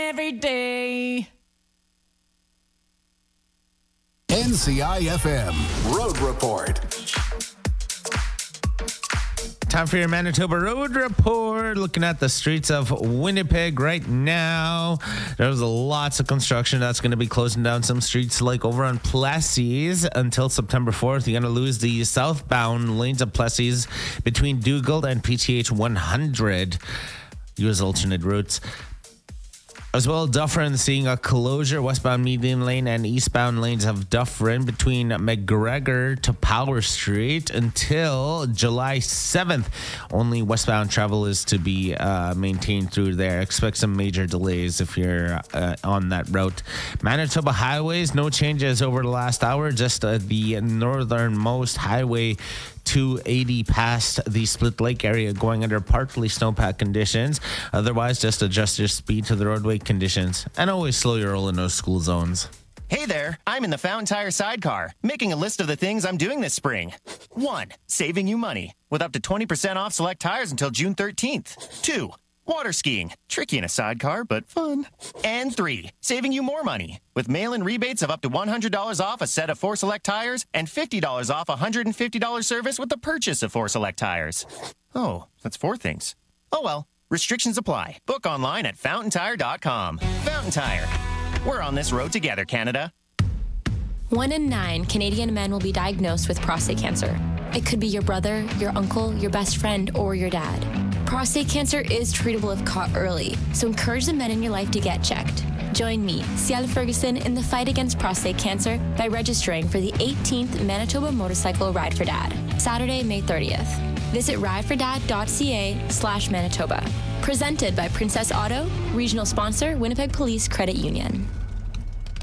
every day. NCIFM Road Report. Time for your Manitoba Road Report. Looking at the streets of Winnipeg right now. There's lots of construction that's going to be closing down some streets, like over on Plessis until September 4th. You're going to lose the southbound lanes of Plessis between Dugald and PTH 100. Use alternate routes. As well, Dufferin seeing a closure. Westbound median lane and eastbound lanes of Dufferin between McGregor to Power Street until July 7th. Only westbound travel is to be maintained through there. Expect some major delays if you're on that route. Manitoba highways, no changes over the last hour. Just the northernmost highway 280 past the Split Lake area going under partly snowpack conditions. Otherwise, just adjust your speed to the roadway conditions and always slow your roll in those school zones. Hey there, I'm in the Fountain Tire sidecar, making a list of the things I'm doing this spring. 1. Saving you money, with up to 20% off select tires until June 13th. 2. Water skiing, tricky in a sidecar, but fun. And 3, saving you more money, with mail-in rebates of up to $100 off a set of 4 select tires and $50 off a $150 service with the purchase of 4 select tires. Oh, that's 4 things. Oh well, restrictions apply. Book online at fountaintire.com. Fountain Tire. We're on this road together, Canada. 1 in 9 Canadian men will be diagnosed with prostate cancer. It could be your brother, your uncle, your best friend, or your dad. Prostate cancer is treatable if caught early, so encourage the men in your life to get checked. Join me, Ciel Ferguson, in the fight against prostate cancer by registering for the 18th Manitoba Motorcycle Ride for Dad, Saturday, May 30th. Visit ridefordad.ca/Manitoba. Presented by Princess Auto, regional sponsor, Winnipeg Police Credit Union.